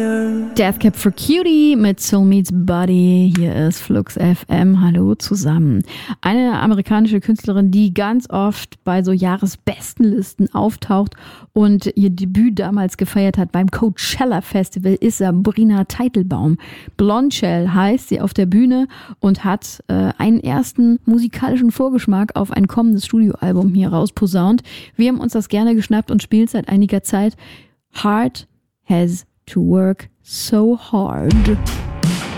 Death Cab for Cutie mit Soul Meets Body. Hier ist Flux FM. Hallo zusammen. Eine amerikanische Künstlerin, die ganz oft bei so Jahresbestenlisten auftaucht und ihr Debüt damals gefeiert hat beim Coachella Festival, ist Sabrina Teitelbaum. Blondshell heißt sie auf der Bühne und hat einen ersten musikalischen Vorgeschmack auf ein kommendes Studioalbum hier rausposaunt. Wir haben uns das gerne geschnappt und spielen seit einiger Zeit. Heart has to work so hard.